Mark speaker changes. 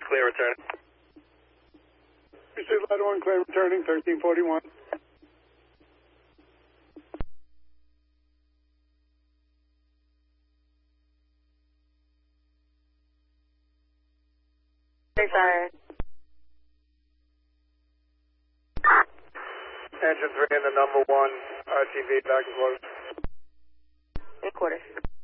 Speaker 1: clear returning.
Speaker 2: Pursuit Ladder 1, clear returning, 1341.
Speaker 3: Sorry.
Speaker 1: Engine 3 and the number 1 RTV back and forth.
Speaker 3: Headquarters.